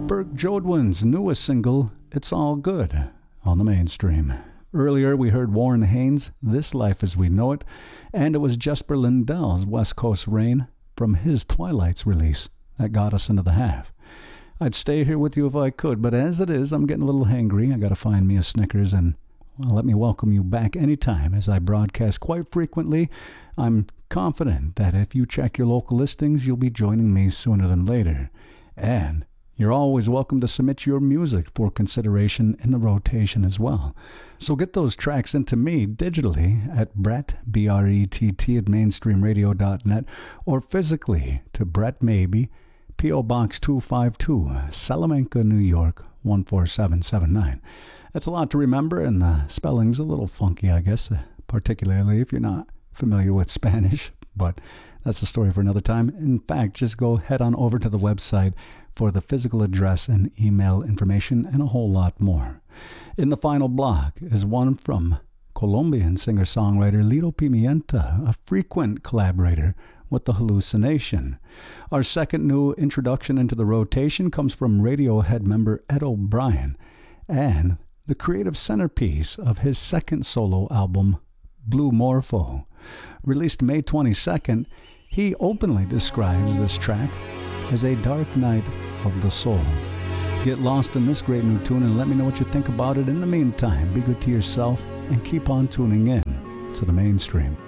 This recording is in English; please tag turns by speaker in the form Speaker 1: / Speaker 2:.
Speaker 1: Burke Jodwin's newest single, It's All Good, on the Mainstream. Earlier, we heard Warren Haynes' This Life as We Know It, and it was Jesper Lindell's West Coast Rain from his Twilights release that got us into the half. I'd stay here with you if I could, but as it is, I'm getting a little hangry. I got to find me a Snickers, and well, let me welcome you back anytime as I broadcast quite frequently. I'm confident that if you check your local listings, you'll be joining me sooner than later. And you're always welcome to submit your music for consideration in the rotation as well. So get those tracks into me digitally at Brett, B-R-E-T-T, at mainstreamradio.net, or physically to Brett Maybe, P.O. Box 252, Salamanca, New York, 14779. That's a lot to remember, and the spelling's a little funky, I guess, particularly if you're not familiar with Spanish, but that's a story for another time. In fact, just go head on over to the website for the physical address and email information and a whole lot more. In the final block is one from Colombian singer-songwriter Lito Pimienta, a frequent collaborator with The Hallucination. Our second new introduction into the rotation comes from Radiohead member Ed O'Brien, and the creative centerpiece of his second solo album, Blue Morpho. Released May 22nd, he openly describes this track as a dark night of the soul. Get lost in this great new tune and let me know what you think about it. In the meantime, be good to yourself and keep on tuning in to the Mainstream.